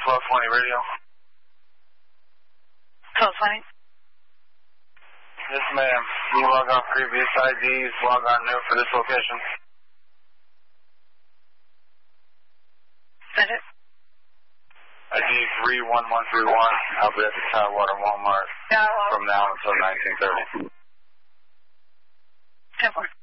1220 radio. 1220. Yes, ma'am. You log on previous IDs, log on new for this location. Send it. ID 31131. I'll be at the Tidewater Walmart from now until 1930. 10-4.